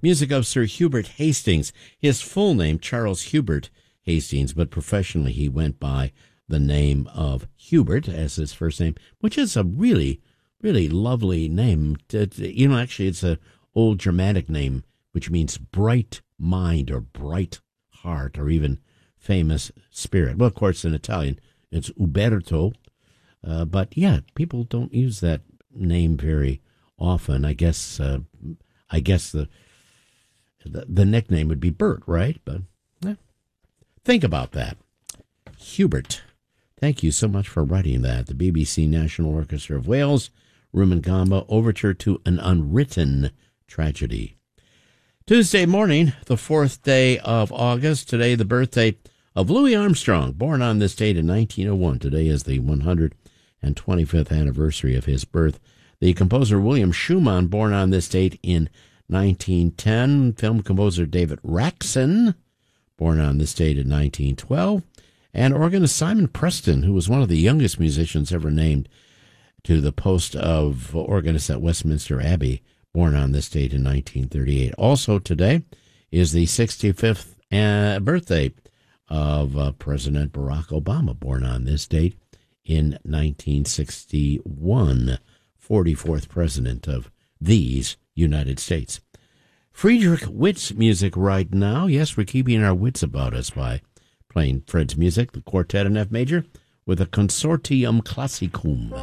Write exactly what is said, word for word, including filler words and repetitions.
Music of Sir Hubert Hastings. His full name, Charles Hubert Hastings, but professionally he went by the name of Hubert as his first name, which is a really, really lovely name. You know, actually, it's an old Germanic name, which means bright mind or bright heart or even famous spirit. Well, of course, in Italian, it's Uberto. Uh, but, yeah, people don't use that name very often. I guess uh, I guess the, the the nickname would be Bert, right? But eh, think about that. Hubert. Thank you so much for writing that. The B B C National Orchestra of Wales, Rumangamba, Overture to an Unwritten Tragedy. Tuesday morning, the fourth day of August. Today, the birthday of Louis Armstrong, born on this date in nineteen oh one. Today is the one hundred twenty-fifth anniversary of his birth. The composer William Schumann, born on this date in nineteen ten. Film composer David Raksin, born on this date in nineteen twelve. And organist Simon Preston, who was one of the youngest musicians ever named to the post of organist at Westminster Abbey, born on this date in nineteen thirty-eight. Also today is the sixty-fifth uh, birthday of uh, President Barack Obama, born on this date in nineteen sixty-one, forty-fourth president of these United States. Friedrich Witt's music right now. Yes, we're keeping our wits about us by playing Fred's music, the quartet in F major, with a Consortium Classicum.